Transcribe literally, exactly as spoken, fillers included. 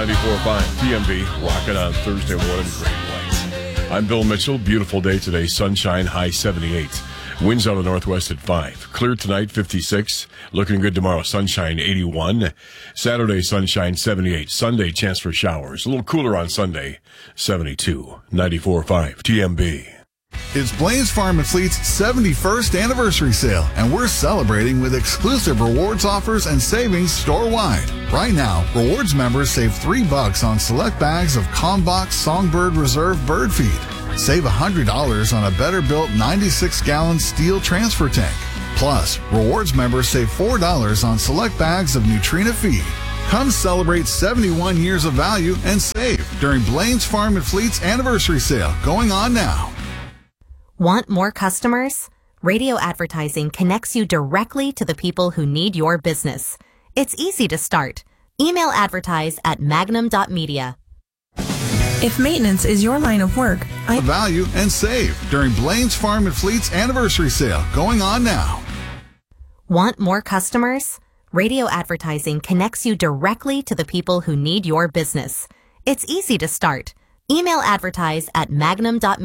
ninety-four point five T M B, rocking on Thursday morning, great lights. I'm Bill Mitchell. Beautiful day today, sunshine, high seventy-eight. Winds out of the northwest at five. Clear tonight, fifty-six. Looking good tomorrow, sunshine, eighty-one. Saturday, sunshine, seventy-eight. Sunday, chance for showers. A little cooler on Sunday, seventy-two. ninety-four point five T M B. It's Blain's Farm and Fleet's seventy-first anniversary sale, and we're celebrating with exclusive rewards offers and savings store-wide. Right now, rewards members save three bucks on select bags of Combox Songbird Reserve bird feed. Save one hundred dollars on a better-built ninety-six gallon steel transfer tank. Plus, rewards members save four dollars on select bags of Nutrina feed. Come celebrate seventy-one years of value and save during Blain's Farm and Fleet's anniversary sale going on now. Want more customers? Radio advertising connects you directly to the people who need your business. It's easy to start. Email advertise at magnum dot media. If maintenance is your line of work, I value and save during Blain's Farm and Fleet's anniversary sale going on now. Want more customers? Radio advertising connects you directly to the people who need your business. It's easy to start. Email advertise at magnum dot media.